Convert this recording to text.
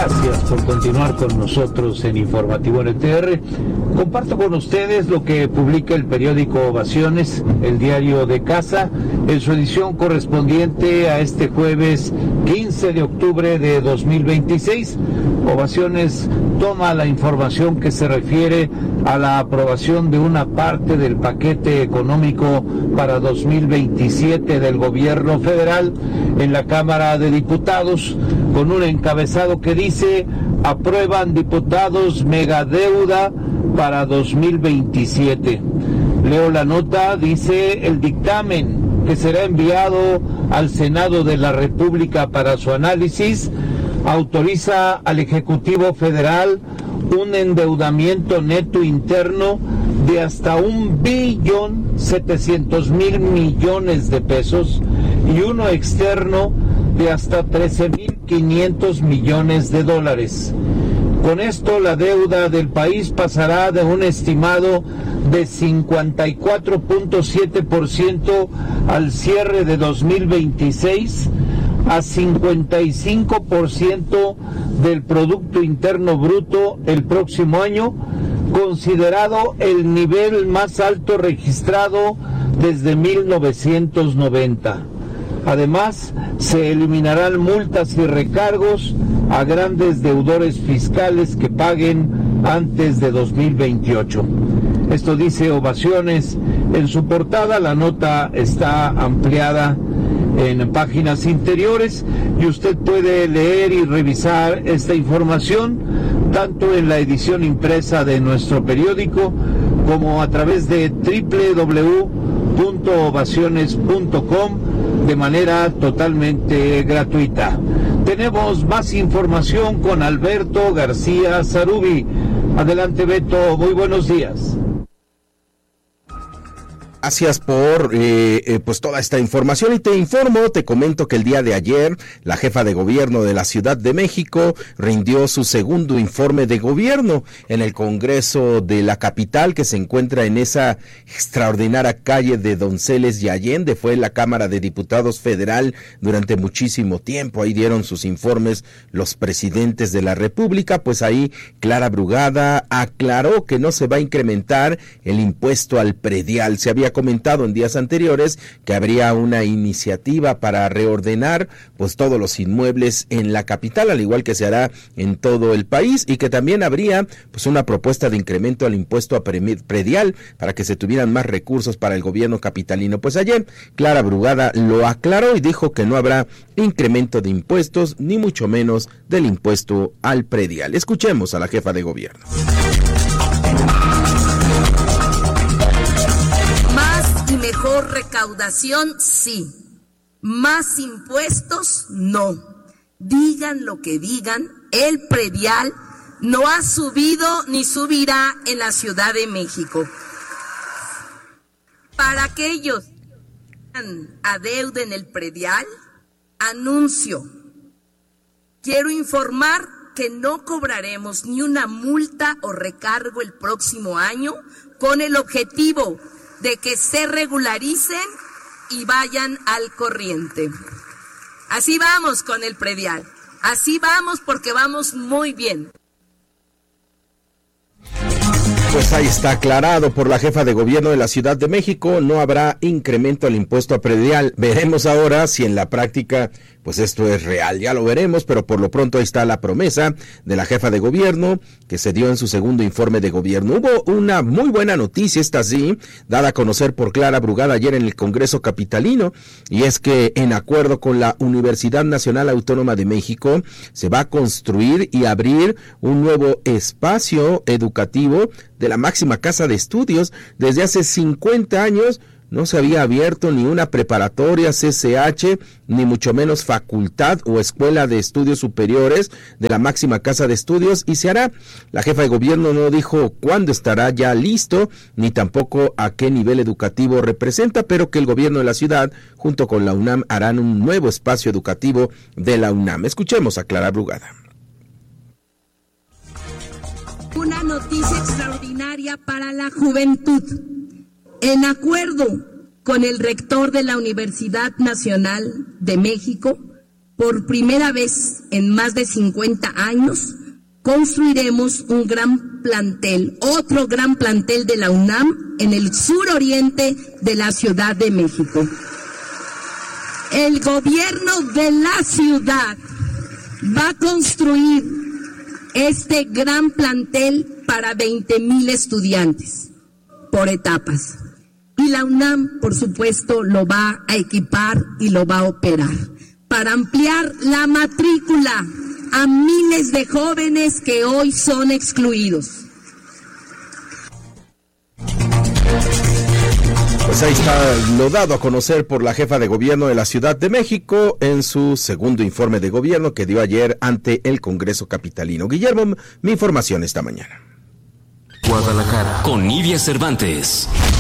Gracias por continuar con nosotros en Informativo NTR. Comparto con ustedes lo que publica el periódico Ovaciones, el diario de casa, en su edición correspondiente a este jueves 15 de octubre de 2026. Ovaciones toma la información que se refiere a la aprobación de una parte del paquete económico para 2027 del gobierno federal en la Cámara de Diputados, con un encabezado que dice: aprueban diputados megadeuda para 2027. Leo la nota, dice: el dictamen que será enviado al Senado de la República para su análisis autoriza al Ejecutivo Federal un endeudamiento neto interno de hasta 1.700.000 millones de pesos y uno externo de hasta 13.500 millones de dólares. Con esto, la deuda del país pasará de un estimado de 54.7% al cierre de 2026 a 55% del Producto Interno Bruto el próximo año, considerado el nivel más alto registrado desde 1990. Además, se eliminarán multas y recargos a grandes deudores fiscales que paguen antes de 2028. Esto dice Ovaciones en su portada. La nota está ampliada en páginas interiores y usted puede leer y revisar esta información tanto en la edición impresa de nuestro periódico como a través de www.ovaciones.com de manera totalmente gratuita. Tenemos más información con Alberto García Zarubi. Adelante, Beto, muy buenos días. Gracias por pues toda esta información y te comento que el día de ayer la jefa de gobierno de la Ciudad de México rindió su segundo informe de gobierno en el Congreso de la capital, que se encuentra en esa extraordinaria calle de Donceles y Allende. Fue la Cámara de Diputados Federal durante muchísimo tiempo. Ahí dieron sus informes los presidentes de la República. Pues ahí Clara Brugada aclaró que no se va a incrementar el impuesto al predial. Se había comentado en días anteriores que habría una iniciativa para reordenar pues todos los inmuebles en la capital, al igual que se hará en todo el país, y que también habría pues una propuesta de incremento al impuesto a predial para que se tuvieran más recursos para el gobierno capitalino. Pues ayer Clara Brugada lo aclaró y dijo que no habrá incremento de impuestos, ni mucho menos del impuesto al predial. Escuchemos a la jefa de gobierno. Mejor recaudación, sí. Más impuestos, no. Digan lo que digan, el predial no ha subido ni subirá en la Ciudad de México. Para aquellos que adeuden el predial, anuncio. Quiero informar que no cobraremos ni una multa o recargo el próximo año, con el objetivo de que se regularicen y vayan al corriente. Así vamos con el predial, así vamos porque vamos muy bien. Pues ahí está aclarado por la jefa de gobierno de la Ciudad de México, no habrá incremento al impuesto a predial. Veremos ahora si en la práctica pues esto es real, ya lo veremos, pero por lo pronto ahí está la promesa de la jefa de gobierno que se dio en su segundo informe de gobierno. Hubo una muy buena noticia, esta sí, dada a conocer por Clara Brugada ayer en el Congreso capitalino, y es que en acuerdo con la Universidad Nacional Autónoma de México se va a construir y abrir un nuevo espacio educativo de la máxima casa de estudios. Desde hace 50 años no se había abierto ni una preparatoria, CCH, ni mucho menos facultad o escuela de estudios superiores de la máxima casa de estudios, y se hará. La jefa de gobierno no dijo cuándo estará ya listo, ni tampoco a qué nivel educativo representa, pero que el gobierno de la ciudad, junto con la UNAM, harán un nuevo espacio educativo de la UNAM. Escuchemos a Clara Brugada. Una noticia extraordinaria para la juventud. En acuerdo con el rector de la Universidad Nacional de México, por primera vez en más de 50 años, construiremos un gran plantel, otro gran plantel de la UNAM en el suroriente de la Ciudad de México. El gobierno de la ciudad va a construir este gran plantel para 20,000 estudiantes por etapas. Y la UNAM, por supuesto, lo va a equipar y lo va a operar para ampliar la matrícula a miles de jóvenes que hoy son excluidos. Pues ahí está lo dado a conocer por la jefa de gobierno de la Ciudad de México en su segundo informe de gobierno que dio ayer ante el Congreso capitalino. Guillermo, mi información esta mañana. Guadalajara, con Nidia Cervantes.